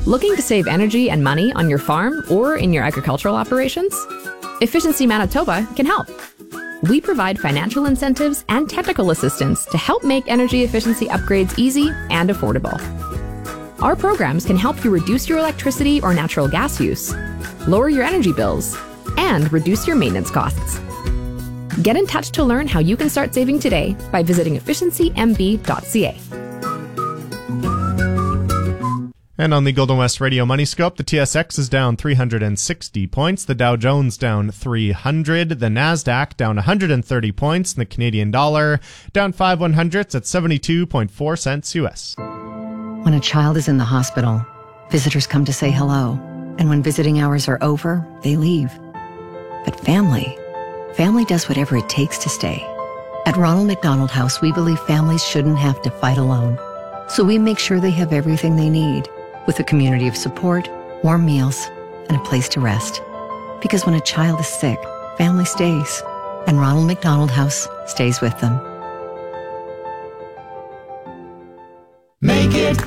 Looking to save energy and money on your farm or in your agricultural operations? Efficiency Manitoba can help. We provide financial incentives and technical assistance to help make energy efficiency upgrades easy and affordable. Our programs can help you reduce your electricity or natural gas use, lower your energy bills, and reduce your maintenance costs. Get in touch to learn how you can start saving today by visiting efficiencymb.ca. And on the Golden West Radio Money Scope, the TSX is down 360 points, the Dow Jones down 300, the NASDAQ down 130 points, and the Canadian dollar down 5/100ths at 72.4 cents U.S. When a child is in the hospital, visitors come to say hello, and when visiting hours are over, they leave. But family does whatever it takes to stay. At Ronald McDonald House, we believe families shouldn't have to fight alone. So we make sure they have everything they need, with a community of support, warm meals, and a place to rest. Because when a child is sick, family stays, and Ronald McDonald House stays with them. Make it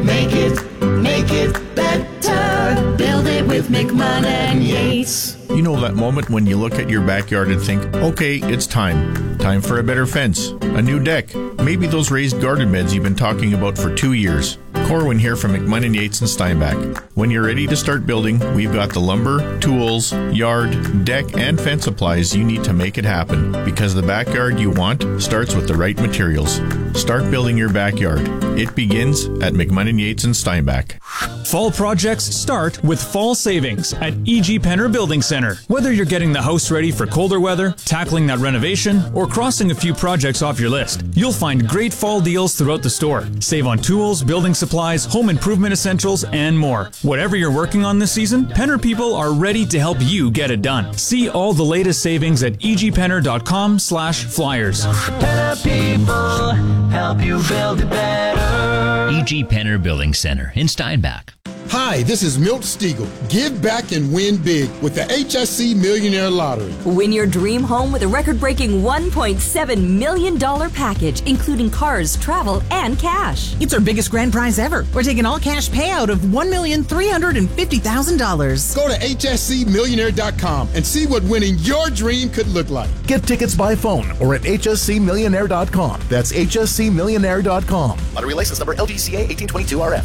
better. Build it with McMahon and Yates. You know that moment when you look at your backyard and think, okay, it's time. Time for a better fence, a new deck, maybe those raised garden beds you've been talking about for 2 years. Corwin here from McMahon & Yates in Steinbach. When you're ready to start building, we've got the lumber, tools, yard, deck, and fence supplies you need to make it happen. Because the backyard you want starts with the right materials. Start building your backyard. It begins at McMahon & Yates in Steinbach. Fall projects start with fall savings at E.G. Penner Building Center. Whether you're getting the house ready for colder weather, tackling that renovation, or crossing a few projects off your list, you'll find great fall deals throughout the store. Save on tools, building supplies, home improvement essentials, and more. Whatever you're working on this season, Penner people are ready to help you get it done. See all the latest savings at egpenner.com/flyers. Penner people help you build it better. E.G. Penner Building Center in Steinbach. Hi, this is Milt Stiegel. Give back and win big with the HSC Millionaire Lottery. Win your dream home with a record-breaking $1.7 million package, including cars, travel, and cash. It's our biggest grand prize ever. We're taking all-cash payout of $1,350,000. Go to hscmillionaire.com and see what winning your dream could look like. Get tickets by phone or at hscmillionaire.com. That's hscmillionaire.com. Lottery license number LGCA 1822RF.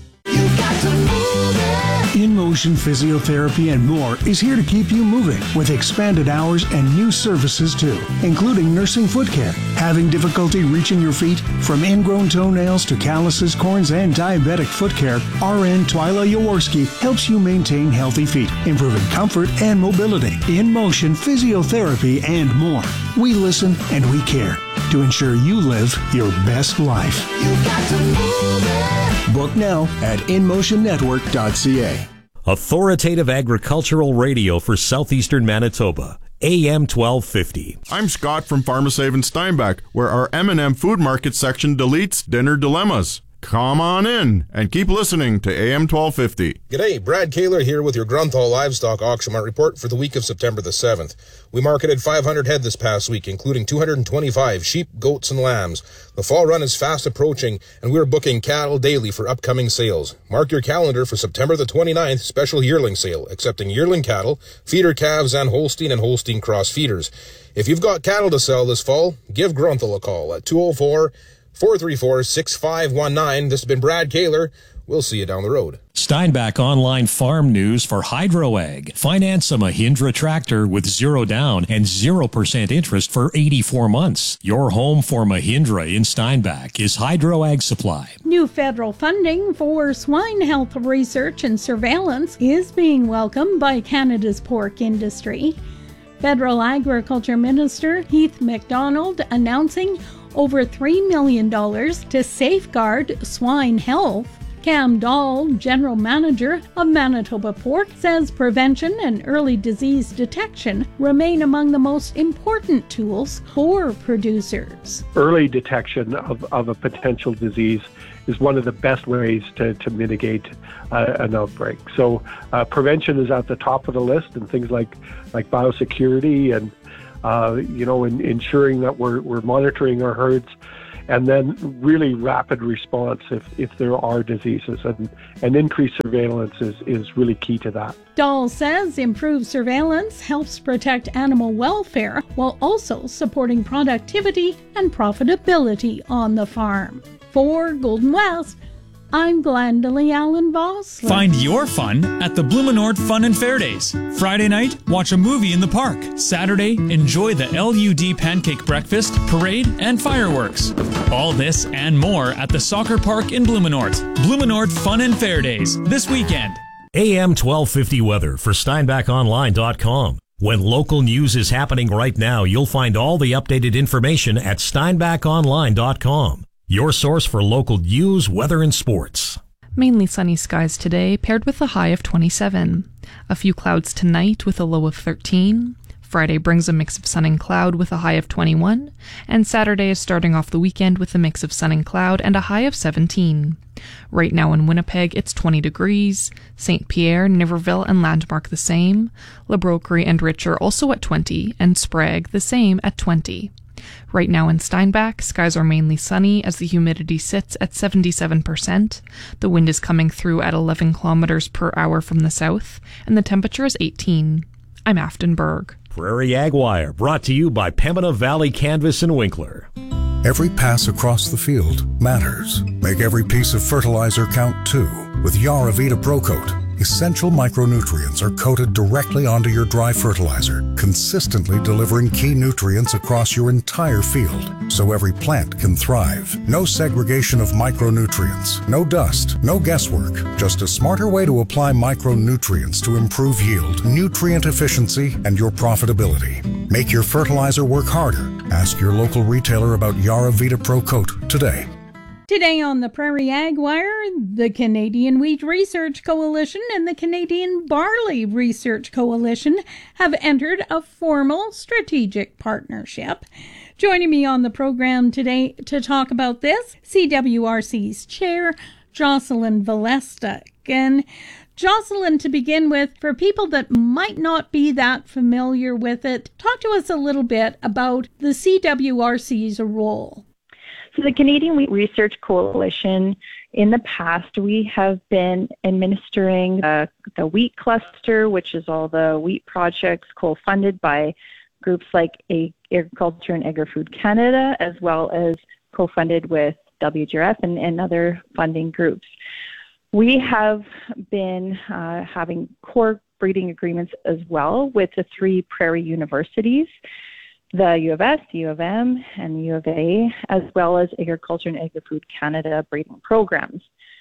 In Motion Physiotherapy and more is here to keep you moving with expanded hours and new services too, including nursing foot care. Having difficulty reaching your feet? From ingrown toenails to calluses, corns, and diabetic foot care, RN Twyla Jaworski helps you maintain healthy feet, improving comfort and mobility. In Motion Physiotherapy and more. We listen and we care to ensure you live your best life. You've got to move it. Book now at InMotionNetwork.ca. Authoritative agricultural radio for southeastern Manitoba. AM 1250. I'm Scott from Pharmasave in Steinbach, where our M&M Food Market section deletes dinner dilemmas. Come on in and keep listening to AM 1250. G'day, Brad Kaler here with your Grunthal Livestock Auction Mart report for the week of September the 7th. We marketed 500 head this past week, including 225 sheep, goats, and lambs. The fall run is fast approaching, and we're booking cattle daily for upcoming sales. Mark your calendar for September the 29th special yearling sale, accepting yearling cattle, feeder calves, and Holstein cross feeders. If you've got cattle to sell this fall, give Grunthal a call at 204-434-6519. This has been Brad Kaler. We'll see you down the road. Steinbach Online Farm News for HydroAg. Finance a Mahindra tractor with 0 down and 0% interest for 84 months. Your home for Mahindra in Steinbach is HydroAg Supply. New federal funding for swine health research and surveillance is being welcomed by Canada's pork industry. Federal Agriculture Minister Heath MacDonald announcing over $3 million to safeguard swine health. Cam Dahl, General Manager of Manitoba Pork, says prevention and early disease detection remain among the most important tools for producers. Early detection of a potential disease is one of the best ways to mitigate an outbreak. So prevention is at the top of the list, and things like biosecurity and ensuring that we're monitoring our herds and then really rapid response if there are diseases. And increased surveillance is really key to that. Dahl says improved surveillance helps protect animal welfare while also supporting productivity and profitability on the farm. For Golden West, I'm Glendalee Allen Voss. Find your fun at the Blumenort Fun and Fair Days. Friday night, watch a movie in the park. Saturday, enjoy the LUD Pancake Breakfast, Parade, and Fireworks. All this and more at the Soccer Park in Blumenort. Blumenort Fun and Fair Days, this weekend. AM 1250 weather for SteinbachOnline.com. When local news is happening right now, you'll find all the updated information at SteinbachOnline.com. Your source for local news, weather, and sports. Mainly sunny skies today, paired with a high of 27. A few clouds tonight with a low of 13. Friday brings a mix of sun and cloud with a high of 21. And Saturday is starting off the weekend with a mix of sun and cloud and a high of 17. Right now in Winnipeg, it's 20 degrees. St. Pierre, Niverville, and Landmark the same. La Broquerie and Richer also at 20, and Sprague the same at 20. Right now in Steinbach, skies are mainly sunny as the humidity sits at 77%. The wind is coming through at 11 kilometers per hour from the south, and the temperature is 18. I'm Afton Berg. Prairie Ag Wire, brought to you by Pembina Valley Canvas and Winkler. Every pass across the field matters. Make every piece of fertilizer count too. With Yaravita Pro Coat, essential micronutrients are coated directly onto your dry fertilizer, consistently delivering key nutrients across your entire field, so every plant can thrive. No segregation of micronutrients, no dust, no guesswork, just a smarter way to apply micronutrients to improve yield, nutrient efficiency, and your profitability. Make your fertilizer work harder. Ask your local retailer about Yaravita Pro Coat today. Today on the Prairie Ag Wire, the Canadian Wheat Research Coalition and the Canadian Barley Research Coalition have entered a formal strategic partnership. Joining me on the program today to talk about this, CWRC's chair, Jocelyn Valestic. And Jocelyn, to begin with, for people that might not be that familiar with it, talk to us a little bit about the CWRC's role. So the Canadian Wheat Research Coalition, in the past, we have been administering the wheat cluster, which is all the wheat projects co-funded by groups like Agriculture and Agri-Food Canada, as well as co-funded with WGRF and other funding groups. We have been having core breeding agreements as well with the 3 prairie universities, the U of S, U of M, and U of A, as well as Agriculture and Agri-Food Canada breeding programs.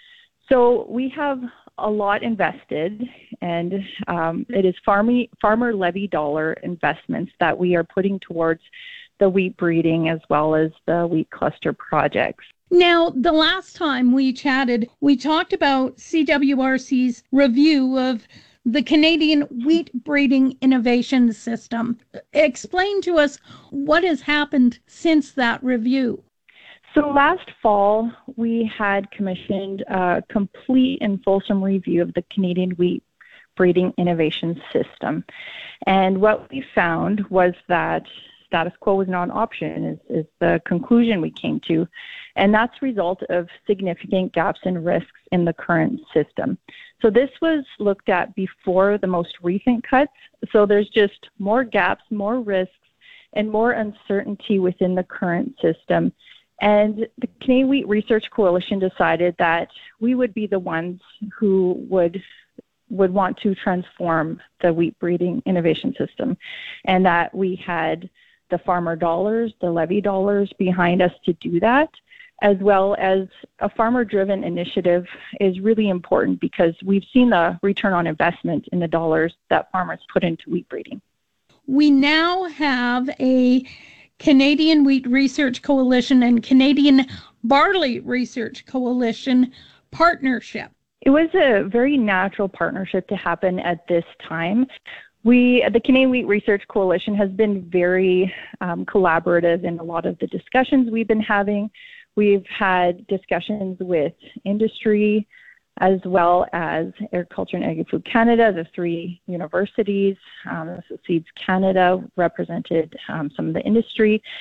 So we have a lot invested, and it is farmer levy dollar investments that we are putting towards the wheat breeding as well as the wheat cluster projects. Now, the last time we chatted, we talked about CWRC's review of the Canadian Wheat Breeding Innovation System. Explain to us what has happened since that review. So last fall, we had commissioned a complete and fulsome review of the Canadian Wheat Breeding Innovation System. And what we found was that status quo was not an option, is the conclusion we came to. And that's a result of significant gaps and risks in the current system. So this was looked at before the most recent cuts. So there's just more gaps, more risks, and more uncertainty within the current system. And the Canadian Wheat Research Coalition decided that we would be the ones who would want to transform the wheat breeding innovation system, and that we had the farmer dollars, the levy dollars behind us to do that, as well as a farmer-driven initiative is really important because we've seen the return on investment in the dollars that farmers put into wheat breeding. We now have a Canadian Wheat Research Coalition and Canadian Barley Research Coalition partnership. It was a very natural partnership to happen at this time. The Canadian Wheat Research Coalition has been very collaborative in a lot of the discussions we've been having. We've had discussions with industry as well as Agriculture and Agri-Food Canada, the 3 universities. So Seeds Canada represented some of the industry.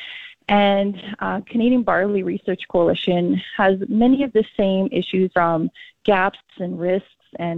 And Canadian Barley Research Coalition has many of the same issues, gaps and risks and